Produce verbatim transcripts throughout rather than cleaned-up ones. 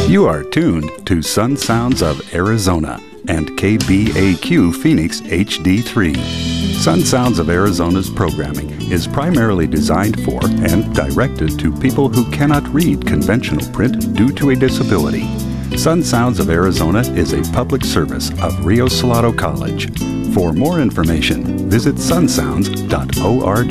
You are tuned to Sun Sounds of Arizona and K B A Q Phoenix H D three. Sun Sounds of Arizona's programming is primarily designed for and directed to people who cannot read conventional print due to a disability. Sun Sounds of Arizona is a public service of Rio Salado College. For more information, visit sun sounds dot org.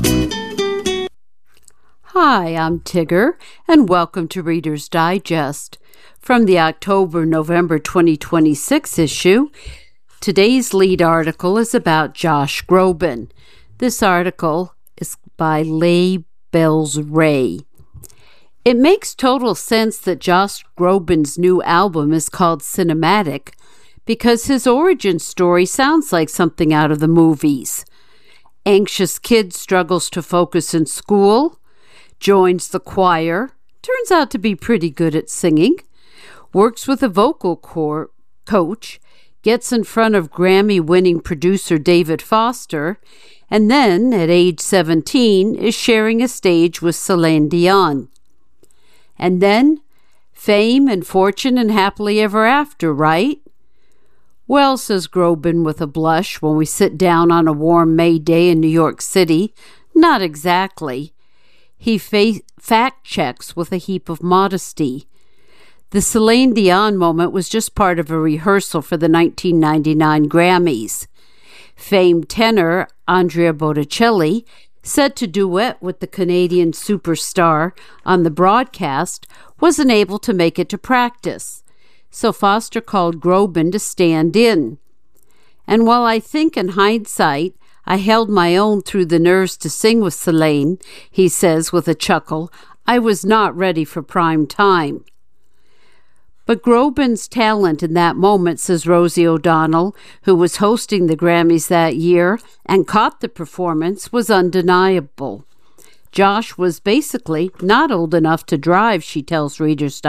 Hi, I'm Tigger, and welcome to Reader's Digest. From the October-November twenty twenty-six issue, today's lead article is about Josh Groban. This article is by Leigh Bells Ray. It makes total sense that Josh Groban's new album is called Cinematic because his origin story sounds like something out of the movies. Anxious kid struggles to focus in school, joins the choir, turns out to be pretty good at singing, works with a vocal cor- coach, gets in front of Grammy-winning producer David Foster, and then, at age seventeen, is sharing a stage with Celine Dion. And then, fame and fortune and happily ever after, right? Well, says Groban with a blush when we sit down on a warm May day in New York City, not exactly. He fa- fact-checks with a heap of modesty. The Celine Dion moment was just part of a rehearsal for the nineteen ninety-nine Grammys. Famed tenor Andrea Bocelli, said to duet with the Canadian superstar on the broadcast, wasn't able to make it to practice. So Foster called Groban to stand in. And while I think in hindsight I held my own through the nerves to sing with Celine, he says with a chuckle, I was not ready for prime time. But Groban's talent in that moment, says Rosie O'Donnell, who was hosting the Grammys that year and caught the performance, was undeniable. Josh was basically not old enough to drive, she tells Reader's